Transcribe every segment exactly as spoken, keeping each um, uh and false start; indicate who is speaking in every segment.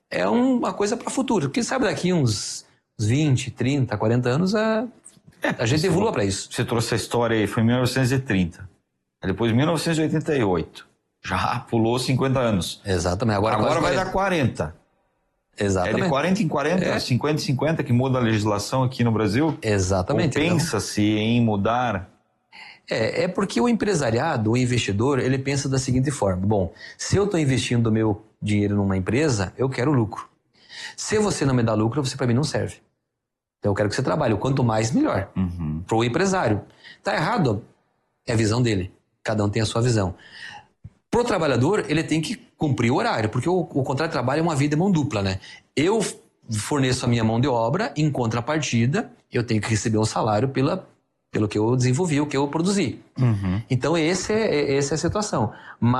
Speaker 1: é uma coisa para o futuro. Quem sabe daqui uns, uns vinte, trinta, quarenta anos a, é, a gente evolua para isso.
Speaker 2: Você trouxe a história aí, foi em mil novecentos e trinta. Depois mil novecentos e oitenta e oito. Já pulou cinquenta anos.
Speaker 1: Exatamente. Agora,
Speaker 2: Agora vai dar quarenta.
Speaker 1: Exatamente.
Speaker 2: É de quarenta em quarenta, é. cinquenta em cinquenta que muda a legislação aqui no Brasil?
Speaker 1: Exatamente.
Speaker 2: Ou pensa-se então em mudar?
Speaker 1: É, é porque o empresariado, o investidor, ele pensa da seguinte forma. Bom, se eu estou investindo o meu dinheiro numa empresa, eu quero lucro. Se você não me dá lucro, você para mim não serve. Então eu quero que você trabalhe. Quanto mais, melhor.
Speaker 2: Uhum.
Speaker 1: Para o empresário. Tá errado? É a visão dele. Cada um tem a sua visão. Pro trabalhador, ele tem que cumprir o horário, porque o, o contrato de trabalho é uma via de mão dupla, né? Eu forneço a minha mão de obra, em contrapartida, eu tenho que receber um salário pela, pelo que eu desenvolvi, o que eu produzi.
Speaker 2: Uhum.
Speaker 1: Então, esse é, essa é a situação.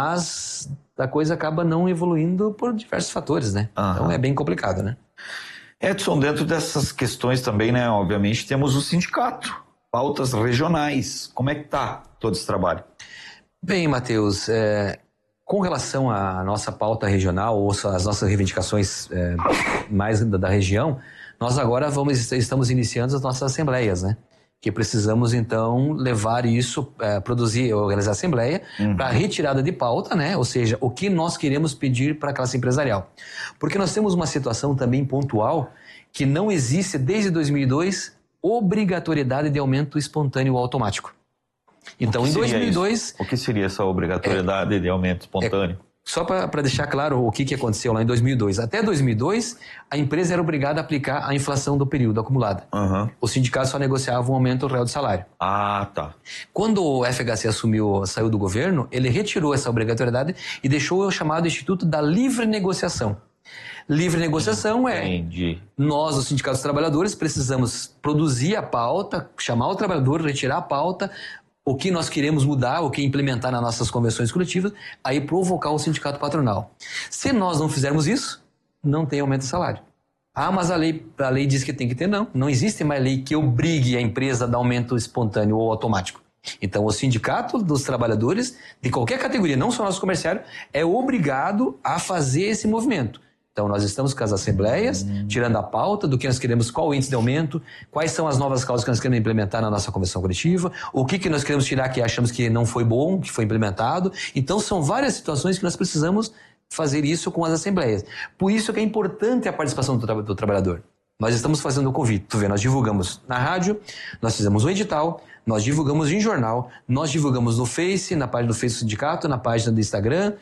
Speaker 1: Mas a coisa acaba não evoluindo por diversos fatores, né? Uhum. Então, é bem complicado, né?
Speaker 2: Edson, dentro dessas questões também, né? Obviamente, temos o sindicato, pautas regionais. Como é que tá todo esse trabalho?
Speaker 1: Bem, Matheus, é, com relação à nossa pauta regional ou as nossas reivindicações é, mais da, da região, nós agora vamos, estamos iniciando as nossas assembleias, né? Que precisamos, então, levar isso, é, produzir, organizar a assembleia uhum. para retirada de pauta, né? Ou seja, o que nós queremos pedir para a classe empresarial. Porque nós temos uma situação também pontual que não existe desde dois mil e dois obrigatoriedade de aumento espontâneo ou automático. Então, em dois mil e dois...
Speaker 2: Isso? O que seria essa obrigatoriedade é, de aumento espontâneo?
Speaker 1: É, só para deixar claro o que, que aconteceu lá em dois mil e dois. Até dois mil e dois, a empresa era obrigada a aplicar a inflação do período acumulada.
Speaker 2: Uhum.
Speaker 1: O sindicato só negociava um aumento real de salário.
Speaker 2: Ah, tá.
Speaker 1: Quando o F H C assumiu, saiu do governo, ele retirou essa obrigatoriedade e deixou o chamado Instituto da Livre Negociação. Livre negociação
Speaker 2: Entendi.
Speaker 1: é nós, os sindicatos dos trabalhadores, precisamos produzir a pauta, chamar o trabalhador, retirar a pauta, o que nós queremos mudar, o que implementar nas nossas convenções coletivas, aí provocar o sindicato patronal. Se nós não fizermos isso, não tem aumento de salário. Ah, mas a lei, a lei diz que tem que ter, não. Não existe mais lei que obrigue a empresa a dar aumento espontâneo ou automático. Então, o sindicato dos trabalhadores, de qualquer categoria, não só nosso comerciário, é obrigado a fazer esse movimento. Então, nós estamos com as assembleias, hum. tirando a pauta do que nós queremos, qual o índice de aumento, quais são as novas causas que nós queremos implementar na nossa convenção coletiva, o que, que nós queremos tirar que achamos que não foi bom, que foi implementado. Então, são várias situações que nós precisamos fazer isso com as assembleias. Por isso que é importante a participação do, tra- do trabalhador. Nós estamos fazendo o convite. Tu vê, nós divulgamos na rádio, nós fizemos um edital, nós divulgamos em jornal, nós divulgamos no Face, na página do Face do Sindicato, na página do Instagram,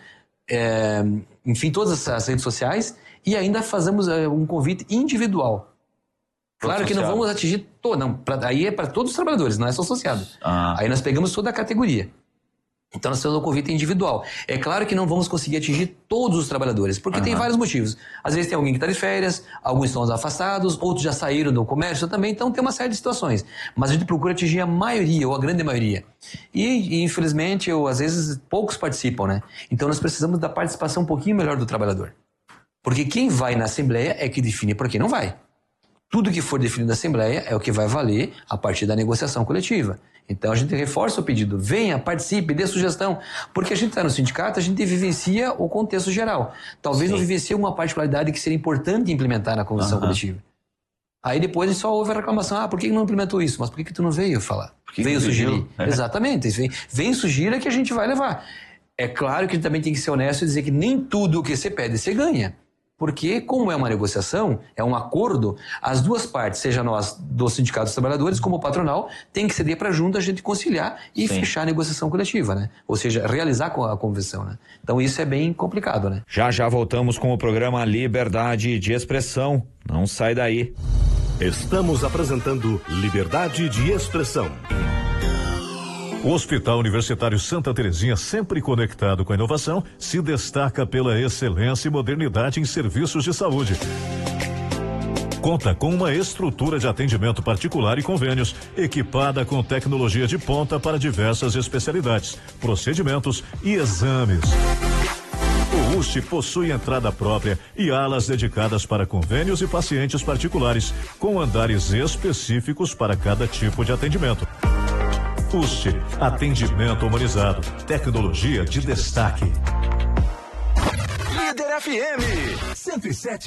Speaker 1: É, enfim, todas as redes sociais, e ainda fazemos é, um convite individual. Claro que não vamos atingir todo, não, pra, aí é para todos os trabalhadores, não é só associado. Ah. Aí nós pegamos toda a categoria. Então nós temos um convite individual. É claro que não vamos conseguir atingir todos os trabalhadores, porque uhum. tem vários motivos. Às vezes tem alguém que está de férias, alguns estão afastados, outros já saíram do comércio também, então tem uma série de situações. Mas a gente procura atingir a maioria, ou a grande maioria. E, e infelizmente, eu, às vezes, poucos participam, né? Então nós precisamos da participação um pouquinho melhor do trabalhador. Porque quem vai na Assembleia é que define por quem não vai. Tudo que for definido na Assembleia é o que vai valer a partir da negociação coletiva. Então a gente reforça o pedido, venha, participe, dê sugestão, porque a gente está no sindicato, a gente vivencia o contexto geral. Talvez Sim. não vivencie uma particularidade que seria importante implementar na convenção uhum. coletiva. Aí depois só houve a reclamação, ah, por que não implementou isso? Mas por que, que tu não veio falar?
Speaker 2: Porque
Speaker 1: veio sugerir.
Speaker 2: É.
Speaker 1: Exatamente, vem, vem sugira que a gente vai levar. É claro que a gente também tem que ser honesto e dizer que nem tudo o que você pede, você ganha. Porque, como é uma negociação, é um acordo, as duas partes, seja nós do Sindicato dos Trabalhadores, como o patronal, tem que ceder para junto a gente conciliar e Sim. fechar a negociação coletiva, né? Ou seja, realizar a convenção, né? Então isso é bem complicado, né?
Speaker 3: Já já voltamos com o programa Liberdade de Expressão. Não sai daí.
Speaker 4: Estamos apresentando Liberdade de Expressão. O Hospital Universitário Santa Terezinha, sempre conectado com a inovação, se destaca pela excelência e modernidade em serviços de saúde. Conta com uma estrutura de atendimento particular e convênios, equipada com tecnologia de ponta para diversas especialidades, procedimentos e exames. O U S T possui entrada própria e alas dedicadas para convênios e pacientes particulares, com andares específicos para cada tipo de atendimento. U S T, atendimento humanizado, tecnologia de destaque.
Speaker 5: Líder F M cento e sete